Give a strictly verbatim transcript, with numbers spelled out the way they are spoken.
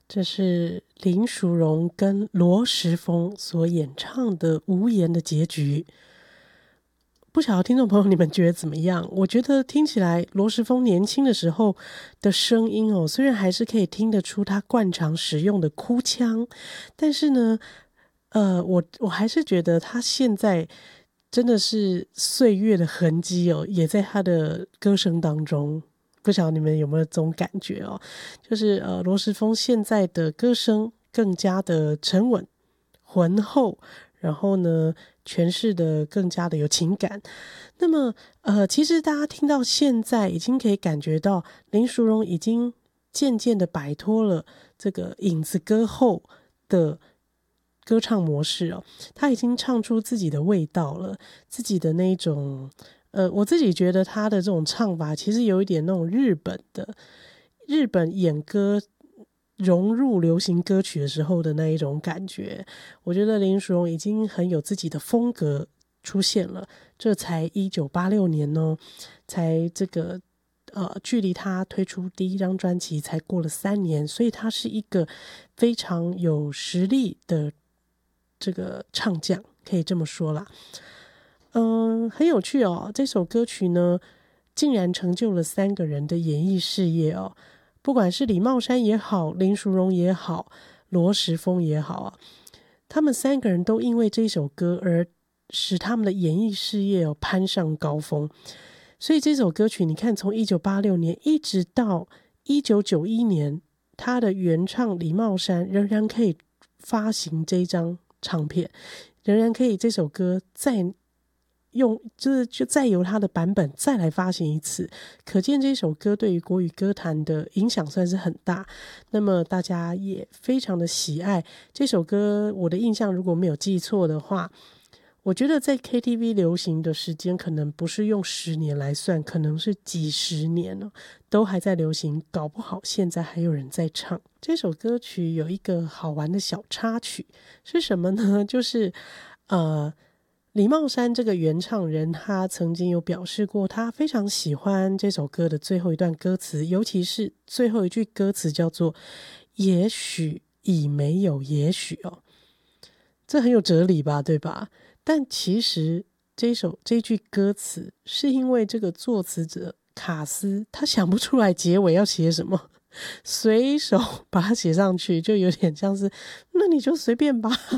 这是林淑荣跟罗时丰所演唱的《无言的结局》。不晓得听众朋友你们觉得怎么样？我觉得听起来罗时丰年轻的时候的声音哦，虽然还是可以听得出他惯常使用的哭腔，但是呢，呃，我我还是觉得他现在真的是岁月的痕迹哦，也在他的歌声当中。不晓得你们有没有这种感觉哦？就是呃，罗时丰现在的歌声更加的沉稳、浑厚，然后呢，诠释的更加的有情感。那么呃，其实大家听到现在已经可以感觉到林淑荣已经渐渐的摆脱了这个影子歌后的歌唱模式哦，他已经唱出自己的味道了，自己的那一种呃，我自己觉得他的这种唱法其实有一点那种日本的日本演歌融入流行歌曲的时候的那一种感觉。我觉得林淑荣已经很有自己的风格出现了，这才一九八六年哦，才这个呃，距离他推出第一张专辑才过了三年，所以他是一个非常有实力的这个唱将，可以这么说啦。嗯，很有趣哦，这首歌曲呢，竟然成就了三个人的演艺事业哦。不管是李茂山也好，林淑荣也好，罗时丰也好啊，他们三个人都因为这首歌而使他们的演艺事业哦攀上高峰。所以这首歌曲你看，从一九八六年一直到一九九一年，他的原唱李茂山仍然可以发行这张唱片，仍然可以这首歌再用就是就再由他的版本再来发行一次，可见这首歌对于国语歌坛的影响算是很大。那么大家也非常的喜爱这首歌。我的印象如果没有记错的话，我觉得在 K T V 流行的时间可能不是用十年来算，可能是几十年了，都还在流行，搞不好现在还有人在唱。这首歌曲有一个好玩的小插曲是什么呢？就是呃李茂山这个原唱人，他曾经有表示过，他非常喜欢这首歌的最后一段歌词，尤其是最后一句歌词叫做“也许已没有也许”哦，这很有哲理吧，对吧？但其实这首这句歌词是因为这个作词者卡斯他想不出来结尾要写什么，随手把它写上去，就有点像是那你就随便吧。